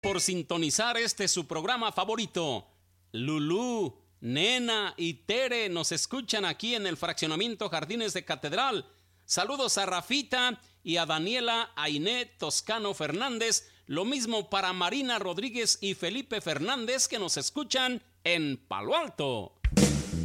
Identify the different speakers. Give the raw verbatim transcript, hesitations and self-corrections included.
Speaker 1: Por sintonizar este su programa favorito. Lulú, Nena y Tere nos escuchan aquí en el fraccionamiento Jardines de Catedral. Saludos a Rafita y a Daniela Ainé Toscano Fernández. Lo mismo para Marina Rodríguez y Felipe Fernández, que nos escuchan en Palo Alto.